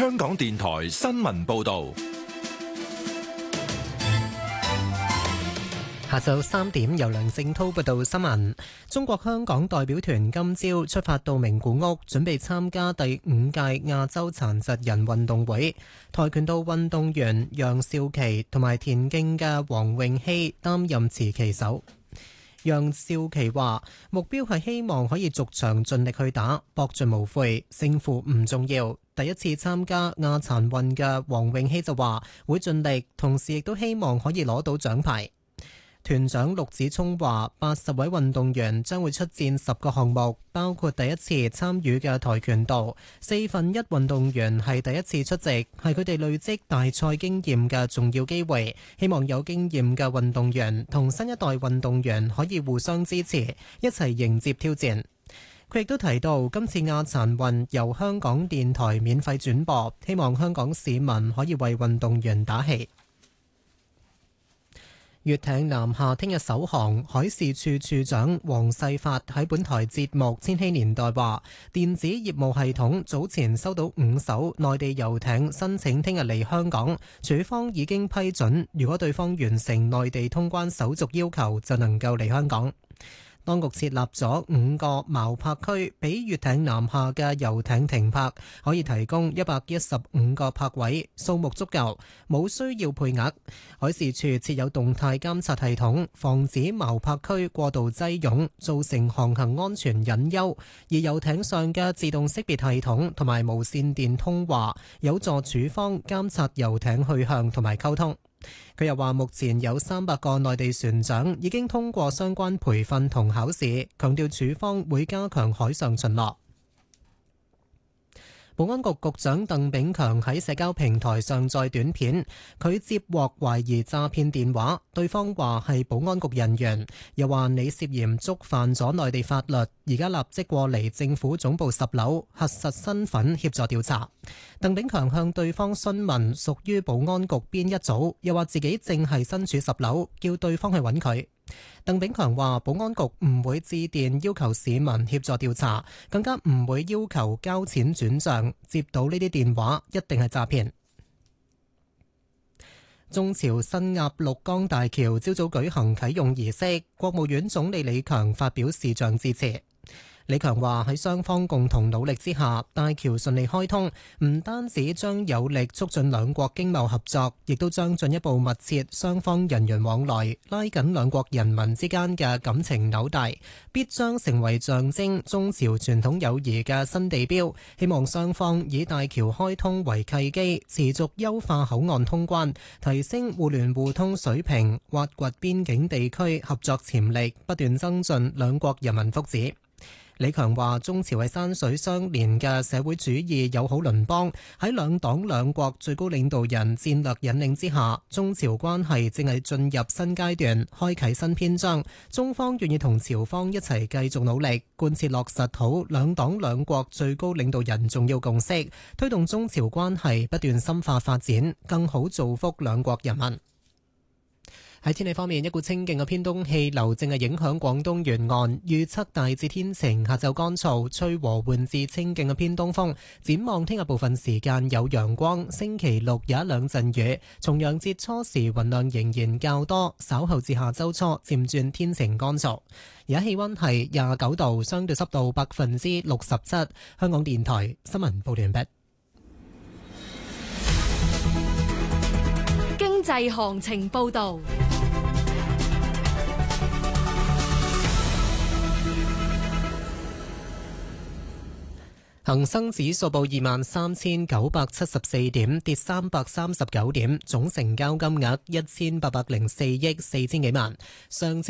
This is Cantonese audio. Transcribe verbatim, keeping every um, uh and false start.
香港電台新聞報道。 下晝三點，由梁正滔報道新聞。中國香港代表團今朝出發到名古屋，準備參加第五屆亞洲殘疾人運動會。跆拳道運動員楊少琪同埋田徑嘅黃永熙擔任持旗手。楊少琪話：目標係希望可以逐場盡力去打，搏盡無悔，勝負唔重要。第一次參加亞殘運嘅黃永熙就話會盡力，同時亦都希望可以攞到獎牌。團長陸子聰話：八十位運動員將會出戰十個項目，包括第一次參與嘅跆拳道。四分一運動員係第一次出席，係佢哋累積大賽經驗嘅重要機會。希望有經驗嘅運動員同新一代運動員可以互相支持，一齊迎接挑戰。佢亦都提到，今次亞殘運由香港電台免費轉播，希望香港市民可以為運動員打氣。粵艇南下聽日首航，海事處處長黃世發喺本台節目《千禧年代》話，電子業務系統早前收到五艘內地遊艇申請聽日嚟香港，處方已經批准，如果對方完成內地通關手續要求，就能夠嚟香港。當局設立咗五個錨泊區，俾粵艇南下嘅遊艇停泊，可以提供一百一十五個泊位，數目足夠，冇需要配額。海事處設有動態監察系統，防止錨泊區過度擠擁，造成航行安全隱憂。而遊艇上嘅自動識別系統同埋無線電通話，有助處方監察遊艇去向同埋溝通。佢又話，目前有三百個內地船長已經通過相關培訓同考試，強調處方會加強海上巡邏。保安局局長鄧炳強喺社交平台上載短片，佢接獲懷疑詐騙電話，對方話係保安局人員，又話你涉嫌觸犯咗內地法律，而家立即過嚟政府總部十樓核實身份協助調查。鄧炳強向對方詢問屬於保安局邊一組，又話自己正係身處十樓，叫對方去揾佢。鄧炳強話：保安局唔會致電要求市民協助調查，更加唔會要求交錢轉賬。接到呢啲電話，一定係詐騙。中朝新鴨綠江大橋朝早舉行啟用儀式，國務院總理李強發表視像致辭。李強話喺雙方共同努力之下，大橋順利開通，唔單止將有力促進兩國經貿合作，亦都將進一步密切雙方人員往來，拉緊兩國人民之間嘅感情紐帶，必將成為象徵中朝傳統友誼嘅新地標。希望雙方以大橋開通為契機，持續優化口岸通關，提升互聯互通水平，挖掘邊境地區合作潛力，不斷增進兩國人民福祉。李強話：中朝係山水相連嘅社會主義友好鄰邦，喺兩黨兩國最高領導人戰略引領之下，中朝關係正係進入新階段，開啟新篇章。中方願意同朝方一齊繼續努力，貫徹落實好兩黨兩國最高領導人重要共識，推動中朝關係不斷深化發展，更好造福兩國人民。喺天氣方面，一股清勁嘅偏東氣流正係影響廣東沿岸，預測大致天晴，下晝乾燥，吹和緩至清勁嘅偏東風。展望聽日部分時間有陽光，星期六有一兩陣雨。重陽節初時雲量仍然較多，稍後至下周初漸轉天晴乾燥。而家氣溫係廿九度，相對濕度百分之六十七。香港電台新聞報完畢。 經濟行情報道。 恒生指數報二萬三千九百七十四點，跌三百三十九點，總成交金額一千八百零四億四千幾萬。上